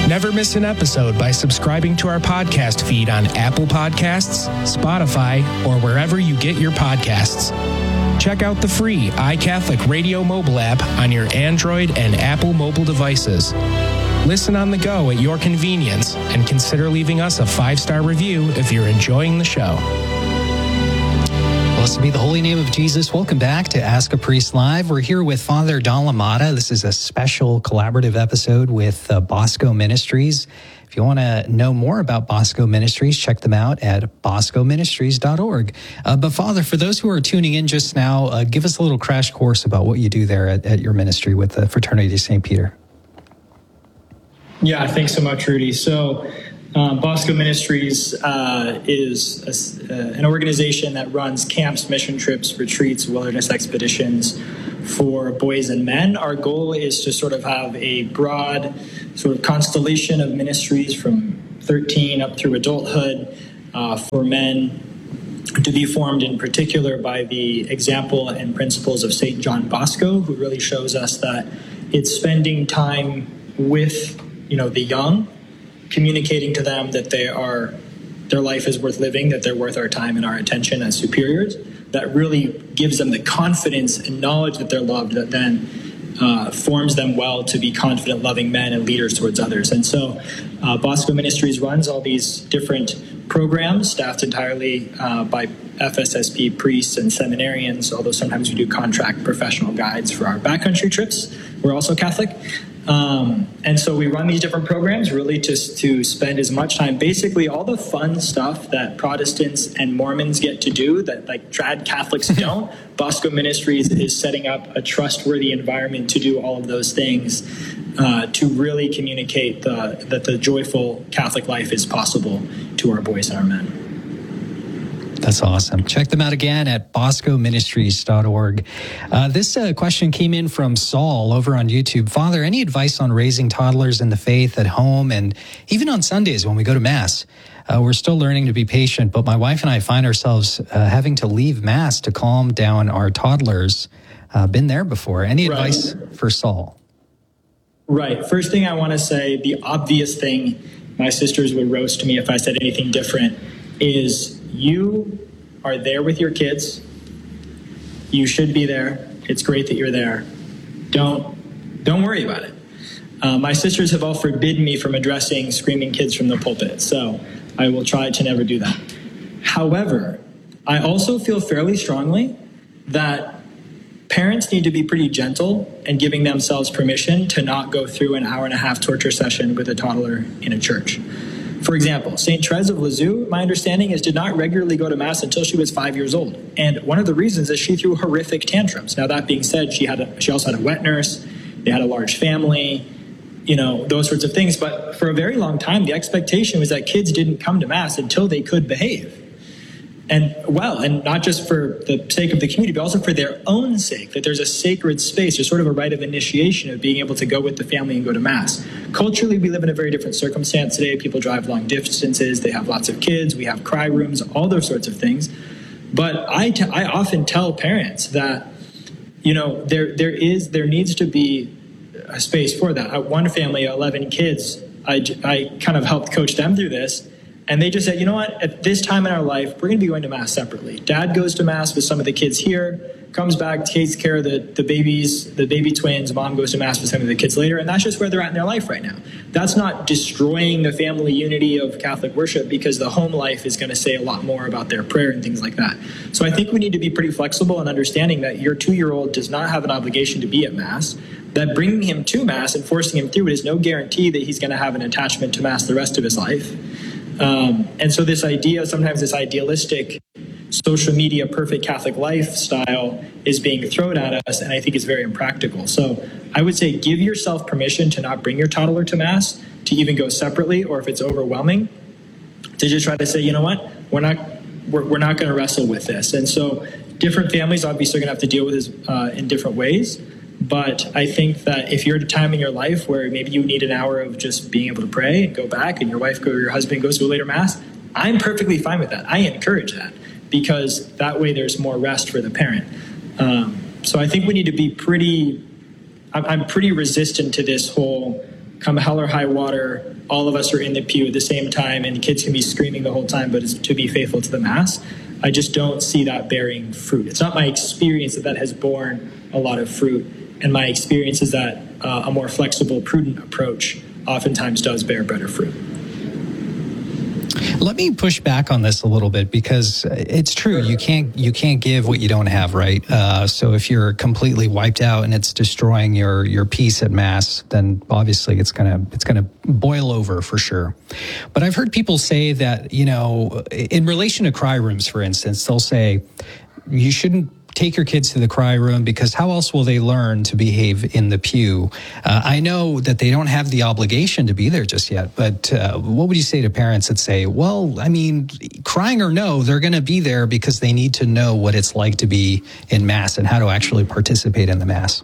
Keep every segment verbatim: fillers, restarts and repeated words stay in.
Never miss an episode by subscribing to our podcast feed on Apple Podcasts, Spotify, or wherever you get your podcasts. Check out the free iCatholic Radio mobile app on your Android and Apple mobile devices. Listen on the go at your convenience and consider leaving us a five-star review if you're enjoying the show. Blessed be the holy name of Jesus. Welcome back to Ask a Priest Live. We're here with Father Don LaMotta. This is a special collaborative episode with uh, Bosco Ministries. If you want to know more about Bosco Ministries, check them out at bosco ministries dot org. Uh, but Father, for those who are tuning in just now, uh, give us a little crash course about what you do there at, at your ministry with the Fraternity of Saint Peter. Yeah, thanks so much, Rudy. So um, Bosco Ministries uh, is a, uh, an organization that runs camps, mission trips, retreats, wilderness expeditions for boys and men. Our goal is to sort of have a broad sort of constellation of ministries from thirteen up through adulthood uh, for men, to be formed in particular by the example and principles of Saint John Bosco, who really shows us that it's spending time with, you know, the young, communicating to them that they are, their life is worth living, that they're worth our time and our attention as superiors. That really gives them the confidence and knowledge that they're loved, that then uh, forms them well to be confident, loving men and leaders towards others. And so uh, Bosco Ministries runs all these different programs, staffed entirely uh, by F S S P priests and seminarians, although sometimes we do contract professional guides for our backcountry trips. We're also Catholic. Um, and so we run these different programs really just to spend as much time, basically all the fun stuff that Protestants and Mormons get to do that like trad Catholics don't. Bosco Ministries is setting up a trustworthy environment to do all of those things, uh, to really communicate the, that the joyful Catholic life is possible to our boys and our men. That's awesome. Check them out again at bosco ministries dot org. Uh, this uh, question came in from Saul over on YouTube. Father, any advice on raising toddlers in the faith at home and even on Sundays when we go to Mass? Uh, we're still learning to be patient, but my wife and I find ourselves uh, having to leave Mass to calm down our toddlers. Uh, been there before. Any Right. advice for Saul? Right. First thing I want to say, the obvious thing, my sisters would roast me if I said anything different, is you are there with your kids. You should be there. It's great that you're there. Don't don't worry about it. Uh, my sisters have all forbidden me from addressing screaming kids from the pulpit, so I will try to never do that. However, I also feel fairly strongly that parents need to be pretty gentle in giving themselves permission to not go through an hour and a half torture session with a toddler in a church. For example, Saint Therese of Lisieux, my understanding is, did not regularly go to Mass until she was five years old. And one of the reasons is she threw horrific tantrums. Now, that being said, she had a, she also had a wet nurse. They had a large family, you know, those sorts of things. But for a very long time, the expectation was that kids didn't come to Mass until they could behave. And well, and not just for the sake of the community, but also for their own sake, that there's a sacred space, there's sort of a rite of initiation of being able to go with the family and go to Mass. Culturally, we live in a very different circumstance today. People drive long distances, they have lots of kids, we have cry rooms, all those sorts of things. But I, t- I often tell parents that, you know, there there is, there needs to be a space for that. At one family, eleven kids, I, I kind of helped coach them through this. And they just said, you know what, at this time in our life, we're going to be going to Mass separately. Dad goes to Mass with some of the kids here, comes back, takes care of the, the babies, the baby twins. Mom goes to Mass with some of the kids later. And that's just where they're at in their life right now. That's not destroying the family unity of Catholic worship, because the home life is going to say a lot more about their prayer and things like that. So I think we need to be pretty flexible in understanding that your two-year-old does not have an obligation to be at Mass, that bringing him to Mass and forcing him through it is no guarantee that he's going to have an attachment to Mass the rest of his life. Um, and so this idea, sometimes this idealistic social media perfect Catholic lifestyle is being thrown at us, and I think it's very impractical. So I would say give yourself permission to not bring your toddler to Mass, to even go separately, or if it's overwhelming, to just try to say, you know what, we're not we're, we're not going to wrestle with this. And so different families obviously are going to have to deal with this uh, in different ways. But I think that if you're at a time in your life where maybe you need an hour of just being able to pray and go back, and your wife or your husband goes to a later Mass, I'm perfectly fine with that. I encourage that, because that way there's more rest for the parent. Um, so I think we need to be pretty, I'm pretty resistant to this whole come hell or high water, all of us are in the pew at the same time, and kids can be screaming the whole time, but it's to be faithful to the Mass. I just don't see that bearing fruit. It's not my experience that that has borne a lot of fruit, and my experience is that uh, a more flexible, prudent approach oftentimes does bear better fruit. Let me push back on this a little bit, because it's true. You can't you can't give what you don't have, right? Uh, so if you're completely wiped out and it's destroying your your peace at Mass, then obviously it's gonna it's gonna boil over for sure. But I've heard people say that, you know, in relation to cry rooms, for instance, they'll say you shouldn't take your kids to the cry room because how else will they learn to behave in the pew? Uh, I know that they don't have the obligation to be there just yet, but uh, what would you say to parents that say, well, I mean, crying or no, they're going to be there because they need to know what it's like to be in Mass and how to actually participate in the Mass?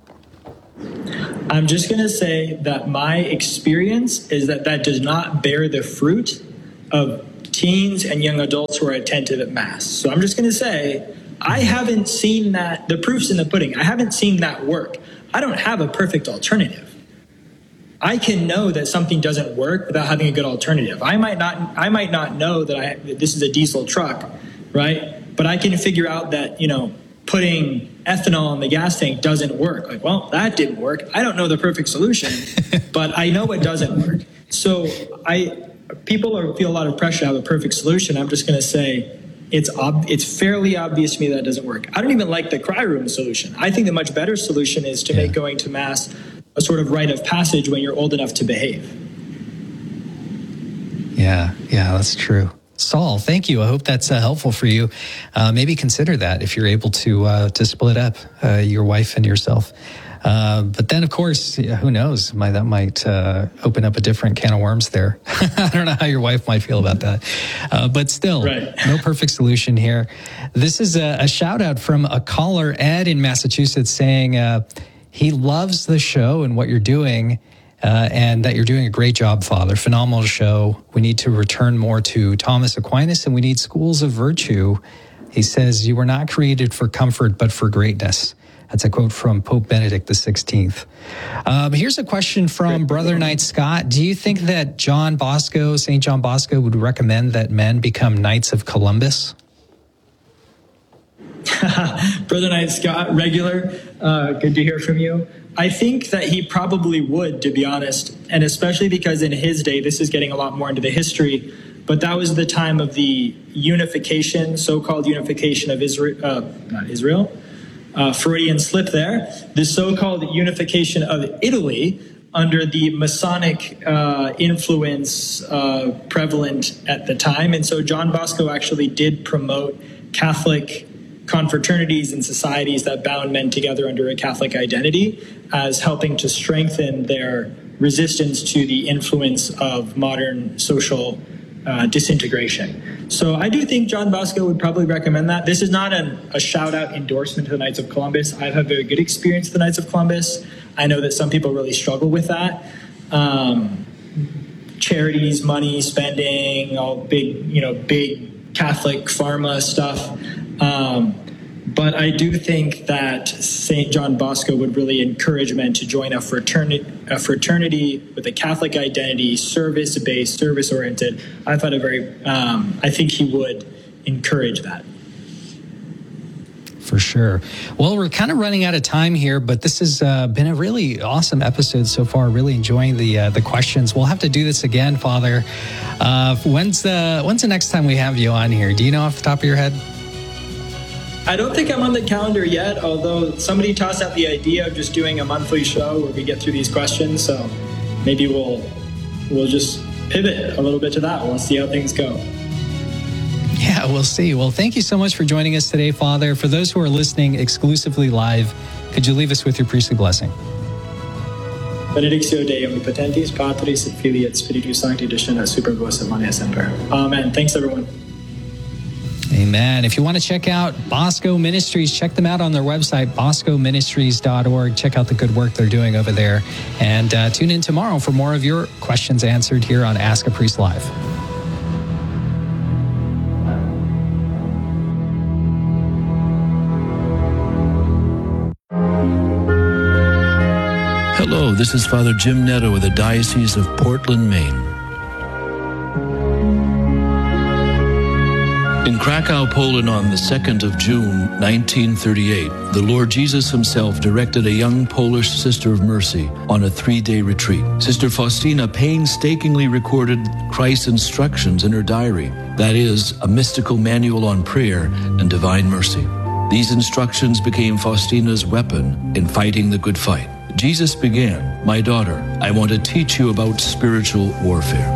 I'm just going to say that my experience is that that does not bear the fruit of teens and young adults who are attentive at Mass. So I'm just going to say, I haven't seen that, the proof's in the pudding. I haven't seen that work. I don't have a perfect alternative. I can know that something doesn't work without having a good alternative. I might not, I might not know that, I, that this is a diesel truck, right? But I can figure out that, you know, putting ethanol in the gas tank doesn't work. Like, well, that didn't work. I don't know the perfect solution, but I know it doesn't work. So I, people are, feel a lot of pressure to have a perfect solution. I'm just going to say, It's ob- it's fairly obvious to me that it doesn't work. I don't even like the cry room solution. I think the much better solution is to yeah. make going to Mass a sort of rite of passage when you're old enough to behave. Yeah, yeah, that's true. Saul, thank you. I hope that's uh, helpful for you. Uh, maybe consider that if you're able to uh, to split up uh, your wife and yourself. Uh, but then, of course, yeah, who knows? My, that might uh, open up a different can of worms there. I don't know how your wife might feel about that. Uh, but still, right. No perfect solution here. This is a, a shout out from a caller, Ed in Massachusetts, saying uh, he loves the show and what you're doing, uh, and that you're doing a great job, Father. Phenomenal show. We need to return more to Thomas Aquinas, and we need schools of virtue. He says, you were not created for comfort, but for greatness. That's a quote from Pope Benedict the sixteenth. Um, here's a question from Brother Knight Scott. Do you think that John Bosco, Saint John Bosco, would recommend that men become Knights of Columbus? Brother Knight Scott, regular. Uh, good to hear from you. I think that he probably would, to be honest, and especially because in his day, this is getting a lot more into the history, but that was the time of the unification, so-called unification of Israel, uh, not Israel, Uh, Freudian slip there, the so-called unification of Italy under the Masonic uh, influence uh, prevalent at the time. And so John Bosco actually did promote Catholic confraternities and societies that bound men together under a Catholic identity as helping to strengthen their resistance to the influence of modern social Uh, disintegration. So I do think John Bosco would probably recommend that. This is not an, a shout-out endorsement to the Knights of Columbus. I've had very good experience with the Knights of Columbus. I know that some people really struggle with that. Um, charities, money, spending, all big, you know, big Catholic pharma stuff. Um, But I do think that Saint John Bosco would really encourage men to join a fraternity, a fraternity with a Catholic identity, service-based, service-oriented. I thought a very, um, I think he would encourage that. For sure. Well, we're kind of running out of time here, but this has uh, been a really awesome episode so far. Really enjoying the uh, the questions. We'll have to do this again, Father. Uh, when's the when's the next time we have you on here? Do you know off the top of your head? I don't think I'm on the calendar yet, although somebody tossed out the idea of just doing a monthly show where we get through these questions. So maybe we'll we'll just pivot a little bit to that. We'll see how things go. Yeah, we'll see. Well, thank you so much for joining us today, Father. For those who are listening exclusively live, could you leave us with your priestly blessing? Benedictio Dei omnipotentis, Patris et Filii et Spiritus Sancti, descendat super vos et manet semper. Amen. Thanks, everyone. Amen. If you want to check out Bosco Ministries, check them out on their website, bosco ministries dot org. Check out the good work they're doing over there. And uh, tune in tomorrow for more of your questions answered here on Ask a Priest Live. Hello, Hello, this is Father Jim Netto with the Diocese of Portland, Maine. In Krakow, Poland, on the second of June, nineteen thirty-eight, the Lord Jesus himself directed a young Polish Sister of Mercy on a three-day retreat. Sister Faustina painstakingly recorded Christ's instructions in her diary, that is, a mystical manual on prayer and divine mercy. These instructions became Faustina's weapon in fighting the good fight. Jesus began, "My daughter, I want to teach you about spiritual warfare."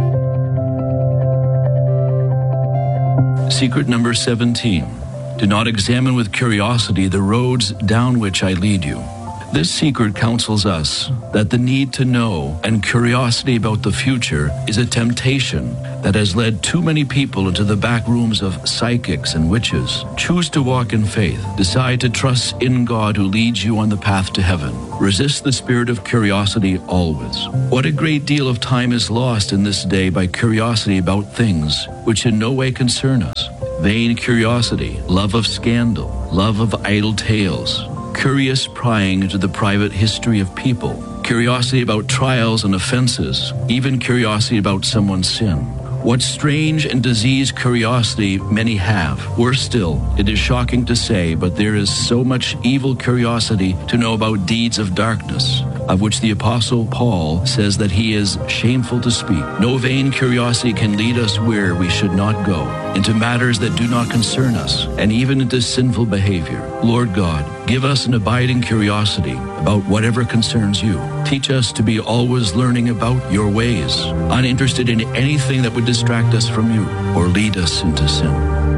Secret number seventeen. Do not examine with curiosity the roads down which I lead you. This secret counsels us that the need to know and curiosity about the future is a temptation that has led too many people into the back rooms of psychics and witches. Choose to walk in faith. Decide to trust in God who leads you on the path to heaven. Resist the spirit of curiosity always. What a great deal of time is lost in this day by curiosity about things which in no way concern us. Vain curiosity, love of scandal, love of idle tales, curious prying into the private history of people, curiosity about trials and offenses, even curiosity about someone's sin. What strange and diseased curiosity many have. Worse still, it is shocking to say, but there is so much evil curiosity to know about deeds of darkness, of which the Apostle Paul says that he is shameful to speak. No vain curiosity can lead us where we should not go, into matters that do not concern us, and even into sinful behavior. Lord God, give us an abiding curiosity about whatever concerns you. Teach us to be always learning about your ways, uninterested in anything that would distract us from you or lead us into sin.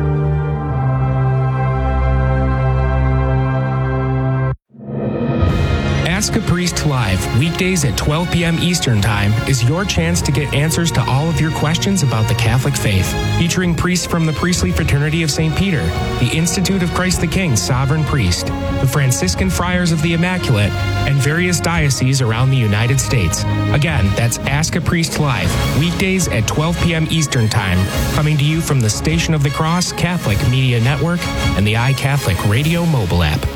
Ask a Priest Live, weekdays at twelve p.m. Eastern Time, is your chance to get answers to all of your questions about the Catholic faith. Featuring priests from the Priestly Fraternity of Saint Peter, the Institute of Christ the King Sovereign Priest, the Franciscan Friars of the Immaculate, and various dioceses around the United States. Again, that's Ask a Priest Live, weekdays at twelve p.m. Eastern Time, coming to you from the Station of the Cross Catholic Media Network and the iCatholic Radio mobile app.